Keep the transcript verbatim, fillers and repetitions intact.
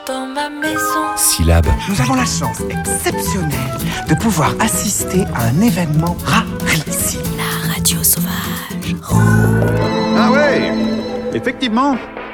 dans ma maison. Syllabe. Nous avons la chance exceptionnelle de pouvoir assister à un événement rarissime. La radio sauvage. Ah ouais, effectivement,